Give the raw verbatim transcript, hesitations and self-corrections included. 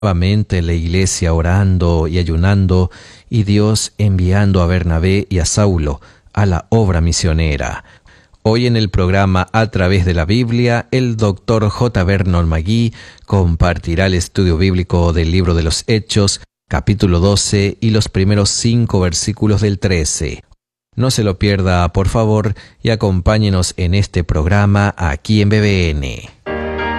Nuevamente la iglesia orando y ayunando, y Dios enviando a Bernabé y a Saulo a la obra misionera. Hoy en el programa A Través de la Biblia, el doctor J. Vernon McGee compartirá el estudio bíblico del libro de los Hechos, capítulo doce y los primeros cinco versículos del trece. No se lo pierda, por favor, y acompáñenos en este programa aquí en B B N.